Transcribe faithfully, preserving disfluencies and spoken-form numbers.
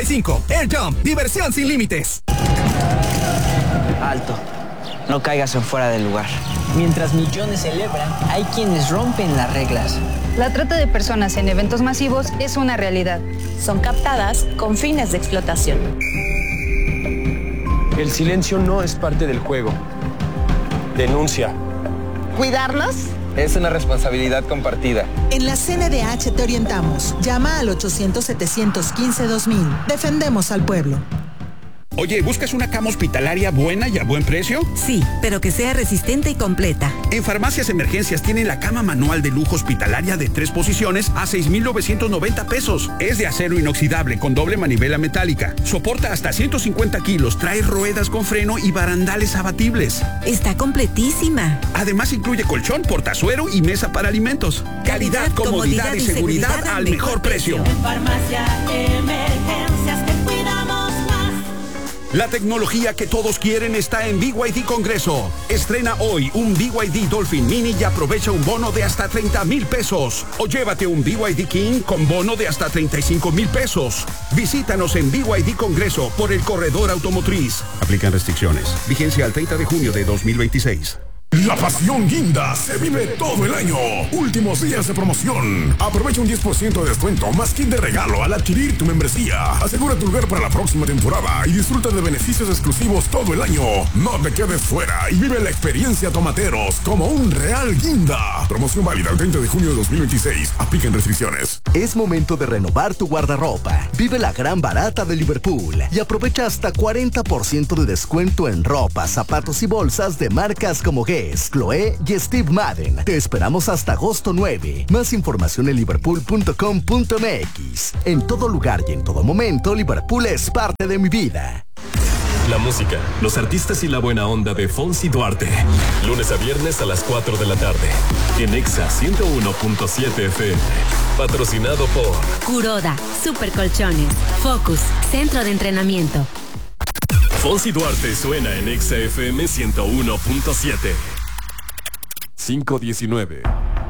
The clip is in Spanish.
cinco. Air Jump, diversión sin límites. Alto, no caigas en fuera del lugar. Mientras millones celebran, hay quienes rompen las reglas. La trata de personas en eventos masivos es una realidad. Son captadas con fines de explotación. El silencio no es parte del juego. Denuncia. ¿Cuidarnos? Es una responsabilidad compartida. En la C N D H te orientamos. Llama al ochocientos, setecientos quince, dos mil. Defendemos al pueblo. Oye, ¿buscas una cama hospitalaria buena y a buen precio? Sí, pero que sea resistente y completa. En Farmacias Emergencias tienen la cama manual de lujo hospitalaria de tres posiciones a seis mil novecientos noventa pesos. Es de acero inoxidable con doble manivela metálica. Soporta hasta ciento cincuenta kilos, trae ruedas con freno y barandales abatibles. Está completísima. Además incluye colchón, portazuero y mesa para alimentos. Calidad, Calidad comodidad, comodidad y seguridad, seguridad al mejor, mejor precio. En Farmacia Emergencias te cuidamos. La tecnología que todos quieren está en B Y D Congreso. Estrena hoy un B Y D Dolphin Mini y aprovecha un bono de hasta treinta mil pesos. O llévate un B Y D King con bono de hasta treinta y cinco mil pesos. Visítanos en B Y D Congreso por el corredor automotriz. Aplican restricciones. Vigencia al treinta de junio de dos mil veintiséis. La pasión guinda se vive todo el año. Últimos días de promoción. Aprovecha un diez por ciento de descuento más kit de regalo al adquirir tu membresía. Asegura tu lugar para la próxima temporada y disfruta de beneficios exclusivos todo el año. No te quedes fuera y vive la experiencia Tomateros como un real guinda. Promoción válida el treinta de junio de dos mil veintiséis. Apliquen restricciones. Es momento de renovar tu guardarropa. Vive la gran barata de Liverpool y aprovecha hasta cuarenta por ciento de descuento en ropa, zapatos y bolsas de marcas como Guess, Chloé y Steve Madden. Te esperamos hasta agosto nueve. Más información en liverpool punto com punto m x. En todo lugar y en todo momento, Liverpool es parte de mi vida. La música, los artistas y la buena onda de Fonsi Duarte. Lunes a viernes a las cuatro de la tarde. En Exa ciento uno punto siete F M. Patrocinado por Kuroda, Super Colchones, Focus, Centro de Entrenamiento. Fonsi Duarte suena en Exa F M ciento uno punto siete. cinco diecinueve.